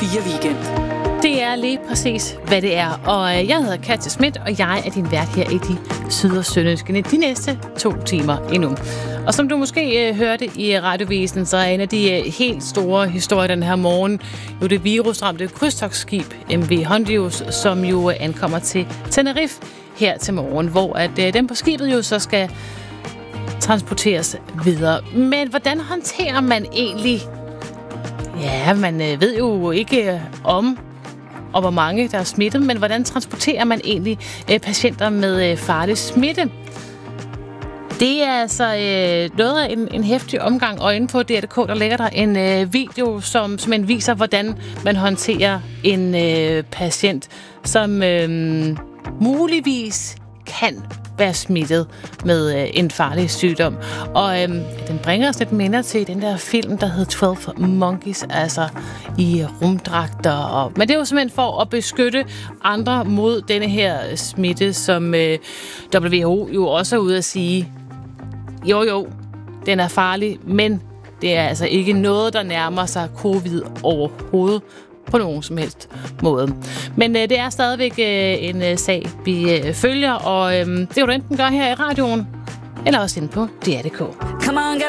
4 Weekend. Det er lige præcis, hvad det er. Og jeg hedder Katja Schmidt, og jeg er din vært her i de syd- og sønderjyske de næste 2 timer endnu. Og som du måske hørte i radiovisen, så er en af de helt store historier den her morgen jo det virusramte krydstogtskib MV Hondius, som jo ankommer til Tenerife her til morgen, hvor at den på skibet jo så skal transporteres videre. Men hvordan håndterer man egentlig? Ja, man ved jo ikke om og hvor mange der er smittet, men hvordan transporterer man egentlig patienter med farlig smitte? Det er altså noget af en heftig omgang, og inde på DR.dk, der ligger der en video, som viser, hvordan man håndterer en patient, som muligvis kan være smittet med en farlig sygdom. Og den bringer os lidt minder til den der film, der hed 12 Monkeys, altså i rumdragter. Men det er jo simpelthen for at beskytte andre mod denne her smitte, som WHO jo også er ude at sige, jo, den er farlig, men det er altså ikke noget, der nærmer sig covid overhovedet på nogen som helst måde. Men det er stadigvæk en sag, vi følger, og det kan du enten gøre her i radioen, eller også inde på DR.dk. Come on, get